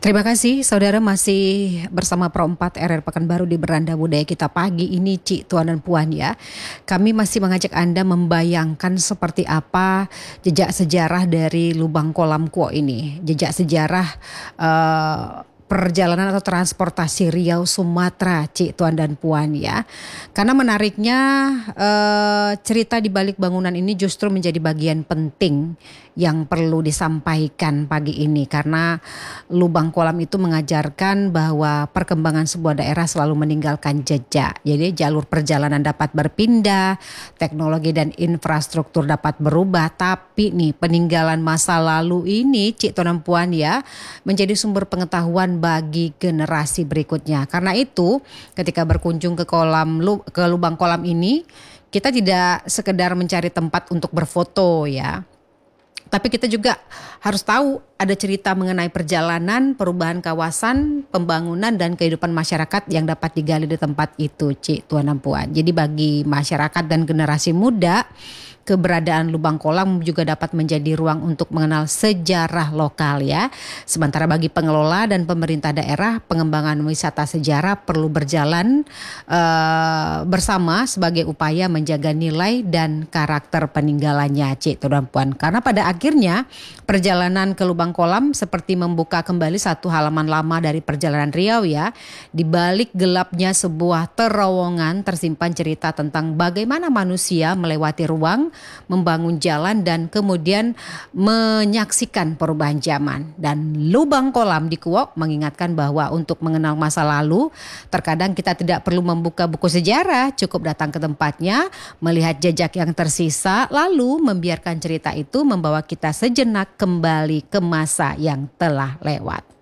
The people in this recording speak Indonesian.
Terima kasih saudara masih bersama Pro 4 RR Pekanbaru di Beranda Budaya kita pagi ini Cik Tuan dan Puan ya. Kami masih mengajak Anda membayangkan seperti apa jejak sejarah dari Lubang Kolam Kuok ini. Jejak sejarah perjalanan atau transportasi Riau Sumatera Cik Tuan dan Puan ya. Karena menariknya cerita di balik bangunan ini justru menjadi bagian penting yang perlu disampaikan pagi ini, karena lubang kolam itu mengajarkan bahwa perkembangan sebuah daerah selalu meninggalkan jejak. Jadi jalur perjalanan dapat berpindah, teknologi dan infrastruktur dapat berubah, tapi nih peninggalan masa lalu ini Cik Tuan dan Puan ya menjadi sumber pengetahuan bagi generasi berikutnya. Karena itu ketika berkunjung ke lubang kolam ini, kita tidak sekedar mencari tempat untuk berfoto ya. Tapi kita juga harus tahu ada cerita mengenai perjalanan, perubahan kawasan, pembangunan dan kehidupan masyarakat yang dapat digali di tempat itu, Cik Tuan dan Puan. Jadi bagi masyarakat dan generasi muda, keberadaan lubang kolam juga dapat menjadi ruang untuk mengenal sejarah lokal ya. Sementara bagi pengelola dan pemerintah daerah, pengembangan wisata sejarah perlu berjalan bersama sebagai upaya menjaga nilai dan karakter peninggalannya, Cik Tuan dan Puan. Karena pada akhirnya perjalanan ke lubang kolam seperti membuka kembali satu halaman lama dari perjalanan Riau ya. Di balik gelapnya sebuah terowongan tersimpan cerita tentang bagaimana manusia melewati ruang, membangun jalan dan kemudian menyaksikan perubahan zaman. Dan lubang kolam di Kuok mengingatkan bahwa untuk mengenal masa lalu, terkadang kita tidak perlu membuka buku sejarah, cukup datang ke tempatnya, melihat jejak yang tersisa, lalu membiarkan cerita itu membawa kita sejenak kembali ke masa yang telah lewat.